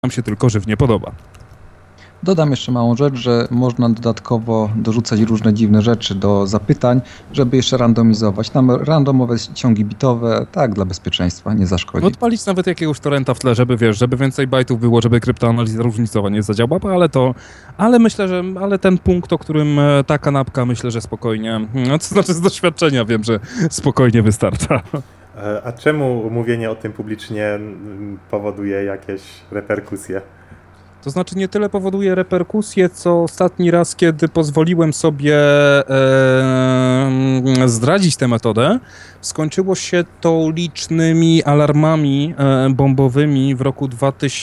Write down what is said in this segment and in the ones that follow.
nam się tylko żywnie podoba. Dodam jeszcze małą rzecz, że można dodatkowo dorzucać różne dziwne rzeczy do zapytań, żeby jeszcze randomizować. Tam randomowe ciągi bitowe, tak, dla bezpieczeństwa, nie zaszkodzi. Odpalić nawet jakiegoś torrenta w tle, żeby żeby więcej bajtów było, żeby kryptoanaliza różnicowa nie zadziałała, ale myślę, że ten punkt, o którym ta kanapka, myślę, że spokojnie, to znaczy z doświadczenia wiem, że spokojnie wystarcza. A czemu mówienie o tym publicznie powoduje jakieś reperkusje? To znaczy nie tyle powoduje reperkusje, co ostatni raz, kiedy pozwoliłem sobie zdradzić tę metodę, skończyło się to licznymi alarmami bombowymi w roku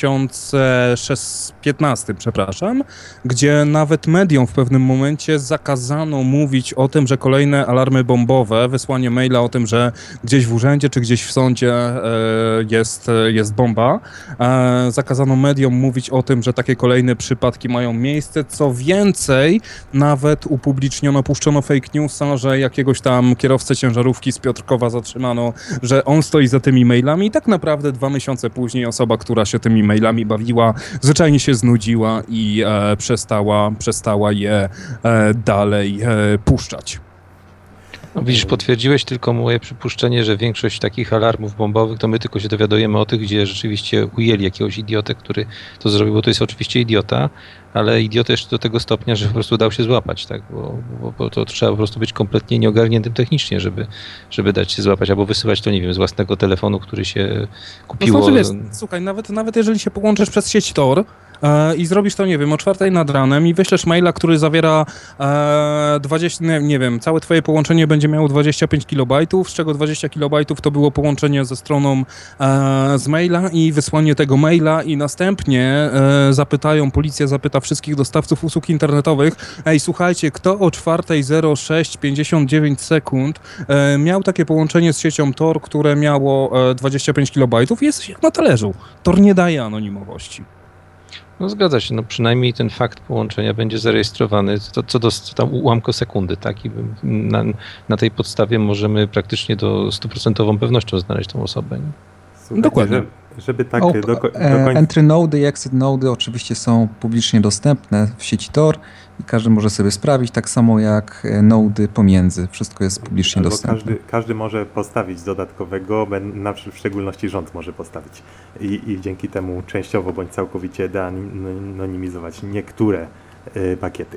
2015, gdzie nawet mediom w pewnym momencie zakazano mówić o tym, że kolejne alarmy bombowe, wysłanie maila o tym, że gdzieś w urzędzie czy gdzieś w sądzie jest bomba. Zakazano mediom mówić o tym, że takie kolejne przypadki mają miejsce. Co więcej, nawet puszczono fake newsa, że jakiegoś tam kierowcę ciężarówki z Piotrkowa zatrzymano, że on stoi za tymi mailami i tak naprawdę 2 miesiące później osoba, która się tymi mailami bawiła, zwyczajnie się znudziła i przestała je dalej puszczać. No widzisz, potwierdziłeś tylko moje przypuszczenie, że większość takich alarmów bombowych, to my tylko się dowiadujemy o tych, gdzie rzeczywiście ujęli jakiegoś idiotę, który to zrobił, bo to jest oczywiście idiota, ale idiota jeszcze do tego stopnia, że po prostu dał się złapać, tak? Bo to trzeba po prostu być kompletnie nieogarniętym technicznie, żeby dać się złapać, albo wysyłać to, nie wiem, z własnego telefonu, który się kupiło. No znaczy, wiesz, słuchaj, nawet jeżeli się połączysz przez sieć Tor i zrobisz to, nie wiem, o 4 nad ranem i wyślesz maila, który zawiera 20, nie wiem, całe twoje połączenie będzie miało 25 kilobajtów, z czego 20 kilobajtów to było połączenie ze stroną z maila i wysłanie tego maila i następnie policja zapyta wszystkich dostawców usług internetowych, słuchajcie, kto o 4:06:59 sekund miał takie połączenie z siecią Tor, które miało 25 kilobajtów, jest jak na talerzu. Tor nie daje anonimowości. No zgadza się, no przynajmniej ten fakt połączenia będzie zarejestrowany co do tam ułamku sekundy, tak? I na tej podstawie możemy praktycznie do 100% pewnością znaleźć tą osobę. Nie? Słuchajcie, Dokładnie. Żeby tak do końca... Entry nody i exit nody oczywiście są publicznie dostępne w sieci Tor i każdy może sobie sprawdzić, tak samo jak nody pomiędzy. Wszystko jest publicznie dostępne. Każdy może postawić dodatkowego, w szczególności rząd może postawić i dzięki temu częściowo bądź całkowicie deanonimizować niektóre pakiety.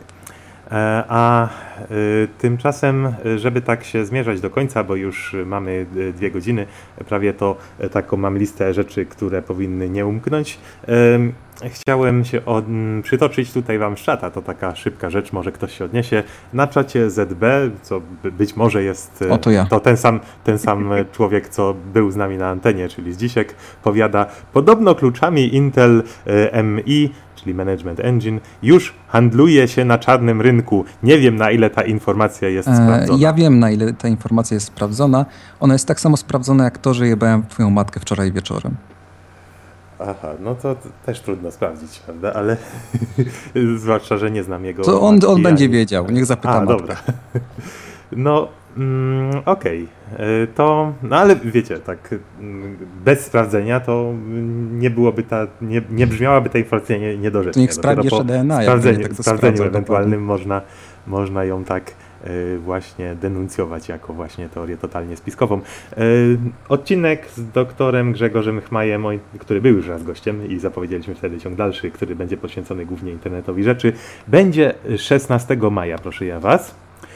A tymczasem, żeby tak się zmierzać do końca, bo już mamy 2 godziny, prawie to taką mam listę rzeczy, które powinny nie umknąć. Chciałem się przytoczyć tutaj wam z czata, to taka szybka rzecz, może ktoś się odniesie. Na czacie ZB, co być może jest to ten sam człowiek, co był z nami na antenie, czyli Zdzisiek, powiada, podobno kluczami Intel MI, czyli Management Engine, już handluje się na czarnym rynku. Nie wiem, na ile ta informacja jest sprawdzona. Ja wiem, na ile ta informacja jest sprawdzona. Ona jest tak samo sprawdzona, jak to, że jebałem twoją matkę wczoraj wieczorem. Aha, no to też trudno sprawdzić, prawda? Ale zwłaszcza, że nie znam jego... To on będzie wiedział, niech zapyta matkę. Dobra. No, okej. No ale wiecie, tak bez sprawdzenia to nie byłoby nie brzmiałaby ta informacja niedorzecznie. To niech sprawdzi jeszcze DNA. Sprawdzeniu ewentualnym można ją tak właśnie denuncjować jako właśnie teorię totalnie spiskową. Odcinek z doktorem Grzegorzem Chmajem, który był już raz gościem i zapowiedzieliśmy wtedy ciąg dalszy, który będzie poświęcony głównie internetowi rzeczy, będzie 16 maja, proszę ja was.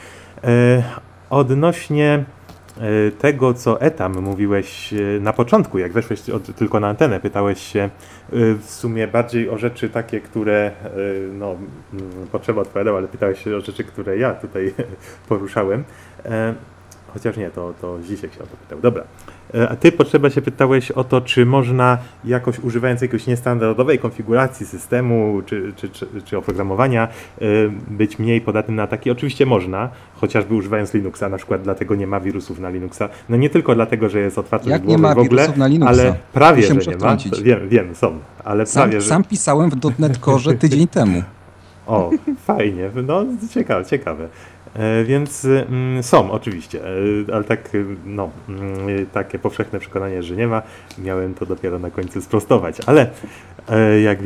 Odnośnie tego, co Etam mówiłeś na początku, jak weszłeś tylko na antenę, pytałeś się w sumie bardziej o rzeczy takie, które Potrzeba odpowiadał, ale pytałeś się o rzeczy, które ja tutaj poruszałem. Chociaż nie, to Zisiek się o to pytał. Dobra. A ty, Potrzeba, się pytałeś o to, czy można jakoś, używając jakiejś niestandardowej konfiguracji systemu czy oprogramowania, być mniej podatnym na ataki. Oczywiście można, chociażby używając Linuxa, na przykład dlatego nie ma wirusów na Linuxa. No nie tylko dlatego, że jest otwarty jak nie ma w ogóle, wirusów na Linuxa? ale prawie, że nie ma. Wtrącić. Wiem, są, ale prawie, że... Sam pisałem w .NET Core tydzień temu. O, fajnie, no ciekawe. Więc są oczywiście, ale tak, no, takie powszechne przekonanie, że nie ma, miałem to dopiero na końcu sprostować, ale jak